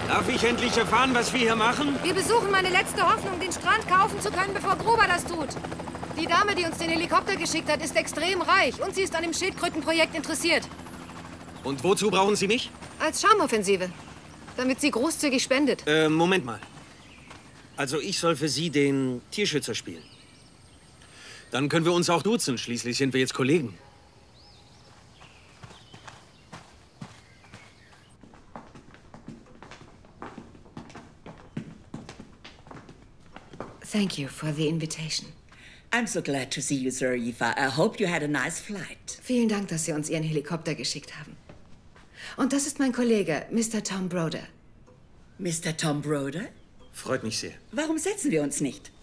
Darf ich endlich erfahren, was wir hier machen? Wir besuchen meine letzte Hoffnung, den Strand kaufen zu können, bevor Gruber das tut. Die Dame, die uns den Helikopter geschickt hat, ist extrem reich und sie ist an dem Schildkrötenprojekt interessiert. Und wozu brauchen Sie mich? Als Charmoffensive. Damit sie großzügig spendet. Moment mal. Also ich soll für Sie den Tierschützer spielen. Dann können wir uns auch duzen. Schließlich sind wir jetzt Kollegen. Thank you for the invitation. I'm so glad to see you, Sir Eva. I hope you had a nice flight. Vielen Dank, dass Sie uns Ihren Helikopter geschickt haben. Und das ist mein Kollege, Mr. Tom Broder. Mr. Tom Broder? Freut mich sehr. Warum setzen wir uns nicht?